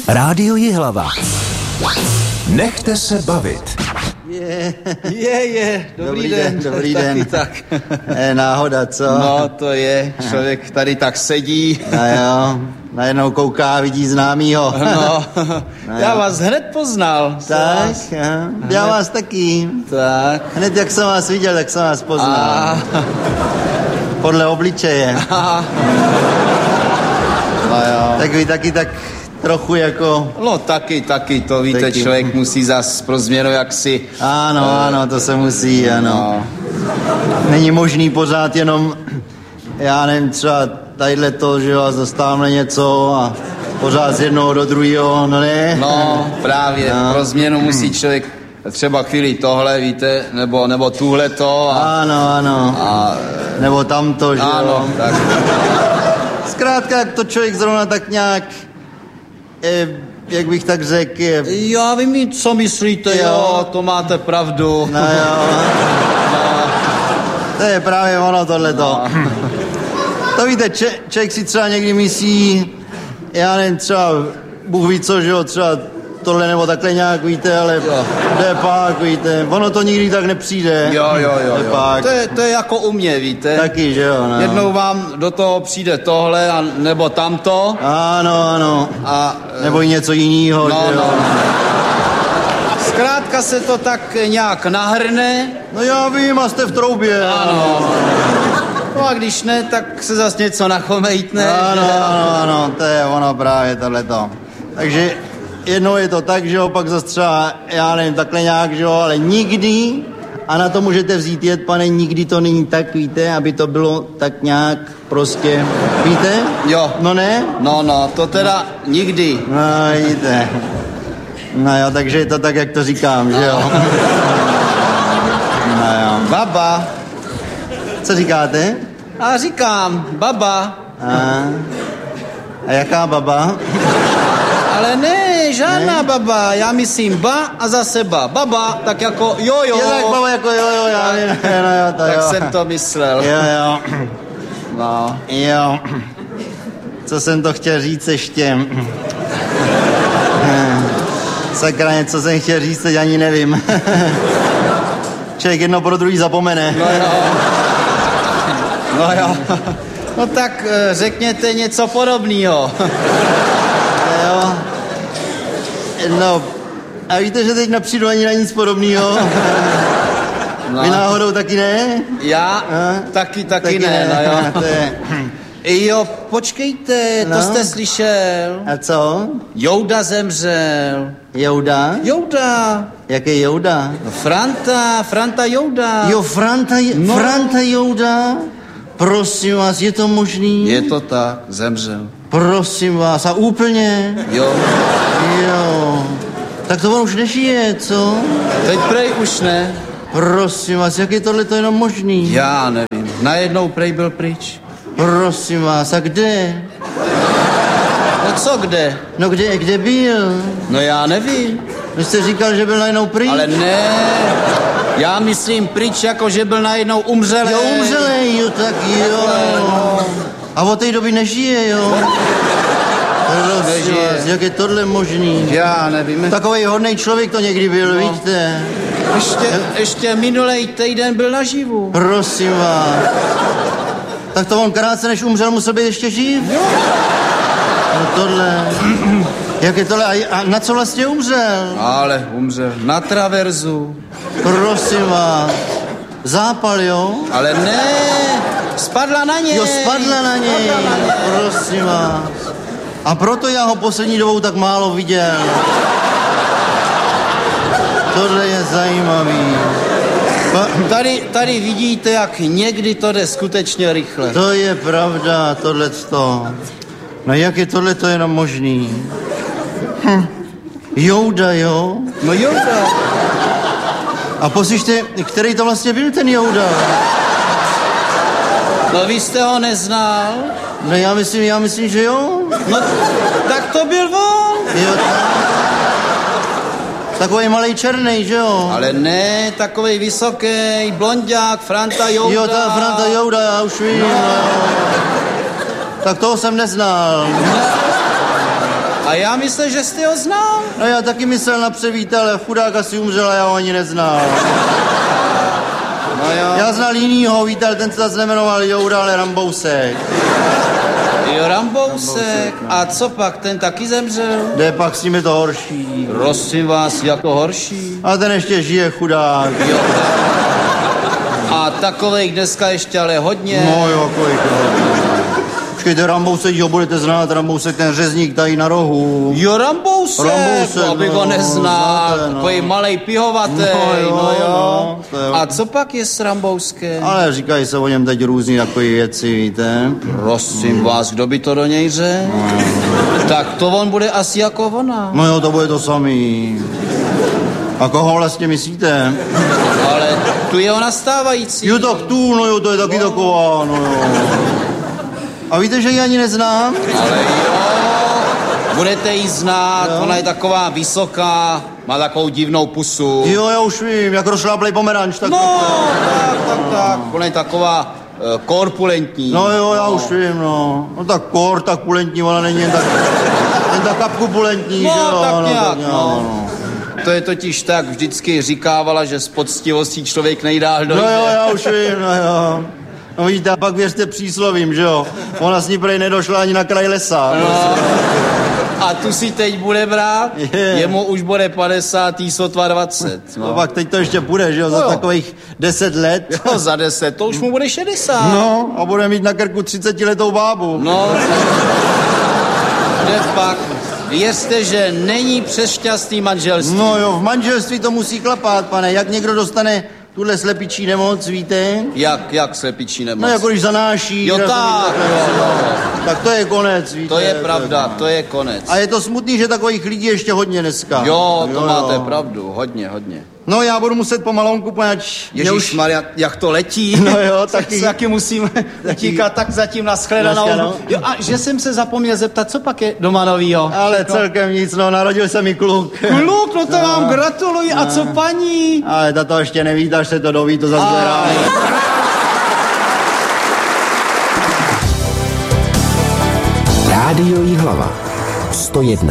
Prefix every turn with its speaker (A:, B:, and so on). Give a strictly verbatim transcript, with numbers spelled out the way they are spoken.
A: Rádio Jihlava. Nechte se bavit.
B: Je, je, je. Dobrý, dobrý den, den.
C: Dobrý
B: taky
C: den.
B: Tak.
C: Je náhoda, co?
B: No, to je. Člověk tady tak sedí.
C: A jo, najednou kouká, vidí známýho.
B: No, já vás hned poznal.
C: Tak, já, já vás taky.
B: Tak.
C: Hned jak jsem vás viděl, tak jsem vás poznal.
B: A...
C: Podle obličeje.
B: A...
C: No jo. Tak vy taky tak trochu jako...
B: No taky, taky, to víte,
C: taky.
B: Člověk musí zas pro změnu jaksi...
C: Ano, uh, ano, to se musí, ano.
B: No.
C: Není možný pořád jenom, já nevím, třeba tadyhle to, že vás dostáváme něco a pořád z jednoho do druhého, no ne?
B: No, právě, no. Pro změnu musí člověk třeba chvíli tohle, víte, nebo, nebo tuhleto. A,
C: ano, ano.
B: A,
C: nebo tamto, že
B: ano,
C: jo?
B: tak.
C: Zkrátka, jak to člověk zrovna tak nějak, eh, jak bych tak řekl... Eh,
B: Já vím, co myslíte, jo, jo to máte pravdu.
C: No jo.
B: No.
C: To je právě ono tohleto. No. To víte, če, člověk si třeba někdy myslí, já nevím, třeba, Bůh ví co, že jo, třeba tohle nebo takhle nějak, víte, ale jde pak, víte, ono to nikdy tak nepřijde.
B: Jo, jo, jo, jo. To, je, to je jako u mě, víte.
C: Taky, že jo, no.
B: Jednou vám do toho přijde tohle, a, nebo tamto.
C: Ano, ano.
B: A,
C: nebo i něco jiného,
B: no,
C: že jo.
B: No. Zkrátka se to tak nějak nahrne.
C: No já vím, a jste v troubě.
B: Ano. No a když ne, tak se zase něco nachomejtne.
C: Ano, ano, ano, to je ono právě tohleto. Takže jednou je to tak, že jo, pak zase třeba, já nevím, takhle nějak, že jo, ale nikdy, a na to můžete vzít jet, pane, nikdy to není tak, víte, aby to bylo tak nějak prostě, víte?
B: Jo.
C: No ne?
B: No, no, to teda nikdy.
C: No, víte. No jo, takže je to tak, jak to říkám, že jo. No jo.
B: Baba.
C: Co říkáte?
B: A říkám, baba.
C: A, a jaká baba?
B: Ale ne, žádná
C: ne?
B: baba, já myslím ba a zase ba. Baba, tak jako jo, jo.
C: Je tak baba jako jo, jo, já nevím, no jo, to
B: tak
C: jo.
B: jsem to myslel.
C: Jo, jo.
B: No.
C: Jo. Co jsem to chtěl říct ještě? Sakra, něco jsem chtěl říct, teď ani nevím. Člověk jedno pro druhý zapomene.
B: No jo. No jo. No tak řekněte něco podobného.
C: Jo. No, a víte, že teď nepřijdu ani na nic podobného? No. Vy náhodou taky ne?
B: Já? A? Taky, taky, taky ne, ne, no jo.
C: To je...
B: Jo, počkejte, no. To jste slyšel?
C: A co?
B: Jouda zemřel.
C: Jouda?
B: Jouda.
C: Jaký Jouda?
B: No Franta, Franta Jouda.
C: Jo, Franta, no. Franta Jouda? Prosím vás, je to možný?
B: Je to tak, zemřel.
C: Prosím vás, a úplně?
B: Jo.
C: Jo. Tak to on už nežije, co?
B: Teď prej už ne.
C: Prosím vás, jak je tohle to jenom možný?
B: Já nevím, najednou prej byl pryč.
C: Prosím vás, a kde?
B: No co kde?
C: No kde, kde byl?
B: No já nevím.
C: Vy jste říkal, že byl najednou pryč?
B: Ale ne, já myslím pryč, jako že byl najednou umřelý.
C: Jo, umřelý, jo, tak jo. No. A od té doby nežije, jo? Prosím vás, jak je tohle možný?
B: Já nevím.
C: Takovej hodnej člověk to někdy byl, no. Víte?
B: Ještě, ještě minulej týden byl naživu.
C: Prosím vás. Tak to on krátce než umřel, musel být ještě živ?
B: Jo.
C: No tohle... Jak je tohle? A na co vlastně umřel?
B: Ale umřel na traverzu.
C: Prosím vás. Zápal, jo?
B: Ale ne, spadla na něj.
C: Jo, spadla na něj.
B: Spadla na něj.
C: Prosím vás. A proto já ho poslední dobou tak málo viděl. Tohle je zajímavý.
B: Tady, tady vidíte, jak někdy to jde skutečně rychle.
C: To je pravda, tohleto. No jak je tohleto jenom možný? Hm. Jouda, jo?
B: No Jouda.
C: A poslyšte, který to vlastně byl ten Jouda?
B: No vy jste ho neznal?
C: No já myslím, já myslím, že jo.
B: No tak to byl on.
C: Jo, tak. Takový malej černej, že jo?
B: Ale ne, takovej vysoký, blonďák, Franta Jouda.
C: Jo, ta Franta Jouda, já už vím. No. Tak toho jsem neznal.
B: A já myslel, že jste ho znal.
C: No já taky myslel na převítele, chudák asi umřel a já ho ani neznal.
B: No jo.
C: Já znal jinýho, vítel, ten se zase nemenoval Joura, ale Rambousek.
B: Jo, Rambousek. A co pak, ten taky zemřel?
C: Jde pak s ním je to horší.
B: Prosím vás, jako horší.
C: A ten ještě žije, chudák.
B: Jo. A takovejch dneska ještě ale hodně.
C: No jo, kolik jo. Počkejte, Rambousek, ho budete znát, Rambousek, ten řezník tady na rohu.
B: Jo, Rambousek,
C: Rambousek,
B: abych
C: no,
B: ho neznal,
C: znáte, no.
B: takový malej pihovatej,
C: No jo,
B: no jo.
C: no, to jo.
B: A co pak je s Rambouskem?
C: Ale říkají se o něm teď různý takové věci, víte.
B: Prosím vás, kdo by to do něj řekl? Tak to on bude asi jako ona.
C: No jo, to bude to samý. A koho vlastně myslíte?
B: Ale tu je ona stávající.
C: Jo, tak tu, no jo, to je taky taková, no jo. A víte, že ji ani neznám?
B: Ale jo, budete jí znát, jo. Ona je taková vysoká, má takovou divnou pusu.
C: Jo, já už vím, jak rozšláplej pomeranč, tak...
B: No, tak, tak, tak. Ona je taková uh, korpulentní.
C: No jo, já už vím, no. No tak kor, tak pulentní, ona není jen tak... jen tak kapku pulentní,
B: no,
C: že jo?
B: Tak
C: no,
B: nějak,
C: tak nějak,
B: no.
C: no.
B: To je totiž tak, vždycky říkávala, že s poctivostí člověk nejdál dojde.
C: No jo, já už vím, no jo. No víte, a pak věřte příslovím, že jo? Ona s ní prej nedošla ani na kraj lesa.
B: No. A tu si teď bude brát?
C: Je.
B: Jemu už bude padesát, jí sotva dvacet. No.
C: No pak teď to ještě bude, že jo? Za
B: No jo.
C: takových deset let.
B: Jo, za deset, to už mu bude šedesát.
C: No, a bude mít na krku třicetiletou bábu.
B: No, kde pak? Věřte, že není přes šťastný manželství.
C: No jo, v manželství to musí klapat, pane. Jak někdo dostane tuhle slepičí nemoc, víte?
B: Jak, jak slepičí nemoc?
C: No jako když zanáší.
B: Jo,
C: tak,
B: tak, jo, jo.
C: tak to je konec, víte.
B: To je pravda, to je konec.
C: A je to smutný, že takových lidí ještě hodně dneska.
B: Jo, to
C: jo,
B: máte
C: jo.
B: pravdu, hodně, hodně.
C: No já budu muset pomalonku, poněvadž... mě
B: Ježišmarja, jak to letí.
C: No jo, taky.
B: Taky musím utíkat, tak zatím nashledanou.
C: Nashledanou.
B: Jo, a že jsem se zapomněl zeptat, co pak je doma novýho?
C: Ale celkem nic, no, narodil se mi kluk.
B: Kluk, no to
C: No.
B: vám gratuluji. A co paní?
C: Ale ta to ještě neví, až se to doví, to zase bude ráno.
A: Rádio Jihlava sto jedna.